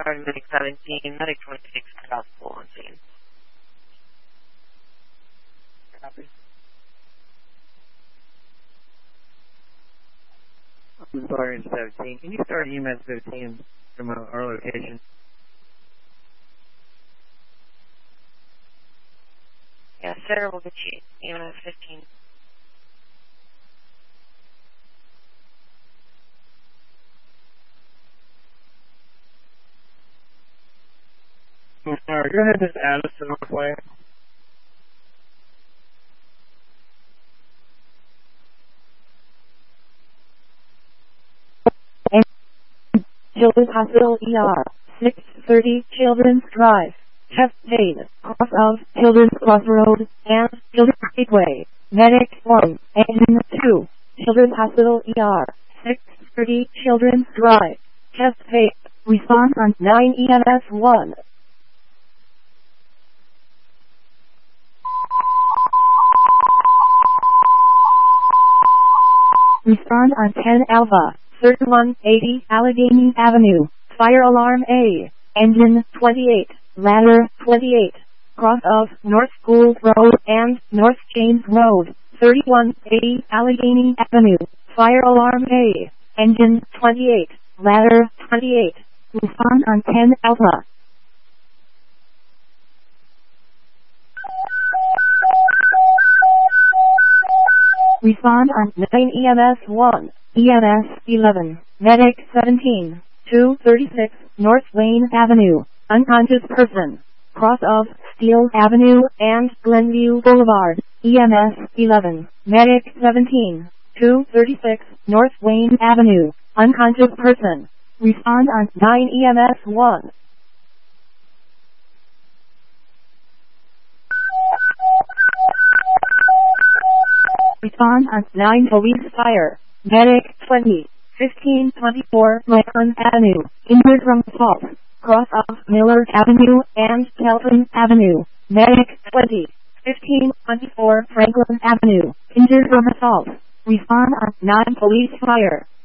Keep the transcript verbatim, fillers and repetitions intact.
Fire Medic seventeen, Medic twenty-six, possible on scene. Copy. Fire seventeen, can you start E M S fifteen from uh, our location? Yeah, sir, we'll get you E M S fifteen. Alright, go ahead and just add us to Northway. Children's Hospital E R, six thirty Children's Drive, Chest Pain, cross of Children's Crossroad, and Children's Gateway, Medic one, Engine two, Children's Hospital E R, six thirty Children's Drive, Chest Pain, response on nine E M S one. Respond on ten Alpha, thirty-one eighty Allegheny Avenue, Fire Alarm A, Engine twenty-eight, Ladder twenty-eight, cross of North Schools Road and North James Road, thirty-one eighty Allegheny Avenue, Fire Alarm A, Engine twenty-eight, Ladder twenty-eight, respond on ten Alpha. Respond on nine E M S one, E M S eleven, Medic seventeen, two thirty-six, North Wayne Avenue, unconscious person, cross of Steele Avenue and Glenview Boulevard, E M S eleven, Medic seventeen, two thirty-six, North Wayne Avenue, unconscious person, respond on nine E M S one. Respond on nine Police Fire, Medic twenty, fifteen twenty-four Lincoln Avenue, injured from assault, cross of Miller Avenue and Kelvin Avenue, Medic twenty, fifteen twenty-four Franklin Avenue, injured from assault, respond on nine Police Fire.